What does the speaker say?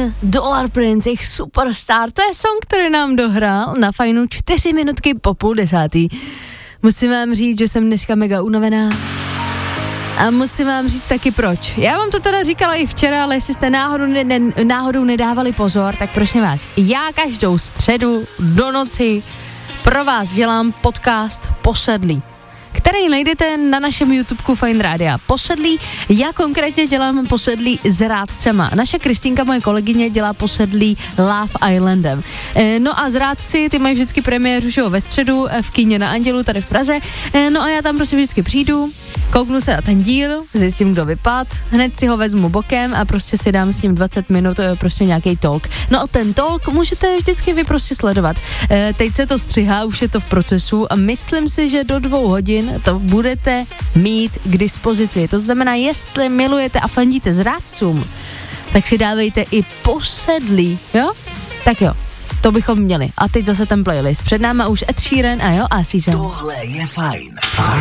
Sheeran, Dollar Prince, jejich superstar, to je song, který nám dohrál na Fajnu 4 minutky po 9:30. Musím vám říct, že jsem dneska mega unavená. A musím vám říct taky proč. Já vám to teda říkala i včera, ale jestli jste náhodou nedávali pozor, tak prosím vás, já každou středu do noci pro vás dělám podcast Posedlí, který najdete na našem YouTubeku Fajn Rádia. Posedlí, já konkrétně dělám Posedlí s rádcema. Naše Kristýnka, moje kolegyně, dělá Posedlí Love Islandem. No a zrádci, ty mají vždycky premiéru, že jo, ve středu v kině na Andělu, tady v Praze. No a já tam prostě vždycky přijdu, kouknu se na ten díl, zjistím, kdo vypad, hned si ho vezmu bokem a prostě si dám s ním 20 minut, prostě nějaký talk. No a ten talk můžete vždycky vy prostě sledovat. Teď se to střihá, už je to v procesu a myslím si, že do 2 hodin to budete mít k dispozici. To znamená, jestli milujete a fandíte zrádcům, tak si dávejte i Posedlí, jo? Tak jo, to bychom měli. A teď zase ten playlist. Před náma už Ed Sheeran a jo, a Season. Tohle je Fajn.